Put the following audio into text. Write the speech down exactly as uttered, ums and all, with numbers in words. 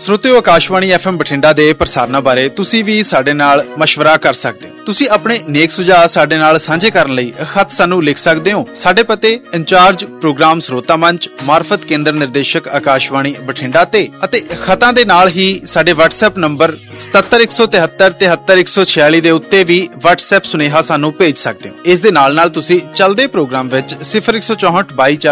ਸਰੋਤਿਓ, Akashvani F M Bathinda ਦੇ ਪ੍ਰਸਾਰਣਾਂ ਬਾਰੇ ਤੁਸੀਂ ਵੀ ਸਾਡੇ ਨਾਲ ਮਸ਼ਵਰਾ ਕਰ ਸਕਦੇ ਹੋ। ਤੁਸੀਂ ਆਪਣੇ ਨੇਕ ਸੁਝਾਅ ਸਾਡੇ ਨਾਲ ਸਾਂਝੇ ਕਰਨ ਲਈ ਖਤ ਸਾਨੂੰ ਲਿਖ ਸਕਦੇ ਹੋ। ਸਾਡੇ ਪਤੇ ਇੰਚਾਰਜ ਪ੍ਰੋਗਰਾਮ ਸਰੋਤਾ ਮੰਚ, ਮਾਰਫਤ ਕੇਂਦਰ ਨਿਰਦੇਸ਼ਕ ਆਕਾਸ਼ਵਾਣੀ ਬਠਿੰਡਾ ਤੇ ਅਤੇ ਖਤਾਂ ਦੇ ਨਾਲ ਹੀ ਸਾਡੇ WhatsApp ਨੰਬਰ ਸਤੱਤਰ ਇੱਕ ਸੌ ਤਿਹੱਤਰ ਤਿਹੱਤਰ ਇੱਕ ਸੌ ਛਿਆਲੀ ਦੇ ਉੱਤੇ ਵੀ WhatsApp ਸੁਨੇਹਾ ਸਾਨੂੰ ਭੇਜ ਸਕਦੇ ਹੋ। ਇਸ ਦੇ ਨਾਲ ਨਾਲ ਤੁਸੀਂ ਚੱਲਦੇ ਪ੍ਰੋਗਰਾਮ ਵਿੱਚ ਸਿਫਰ ਇੱਕ ਸੌ ਚੌਂਹਠ ਬਾਈ